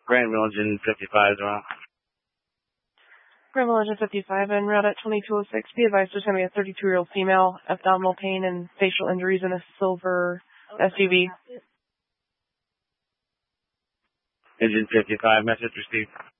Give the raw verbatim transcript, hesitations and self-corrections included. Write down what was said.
Granville Engine fifty-five, well. Granville Engine fifty-five, en route at twenty-two oh six. Be advised there's going to be a thirty-two-year-old female, abdominal pain and facial injuries in a silver S U V. Engine fifty-five, message received.